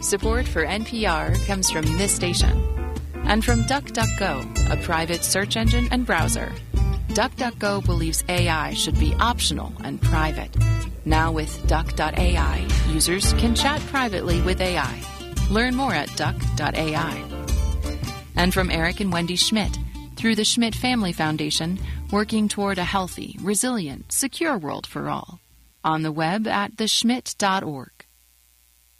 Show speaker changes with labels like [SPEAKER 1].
[SPEAKER 1] Support for NPR comes from this station and from DuckDuckGo, a private search engine and browser. DuckDuckGo believes AI should be optional and private. Now with Duck.ai, users can chat privately with AI. Learn more at Duck.ai. And from Eric and Wendy Schmidt, through the Schmidt Family Foundation, working toward a healthy, resilient, secure world for all. On the web at theschmidt.org.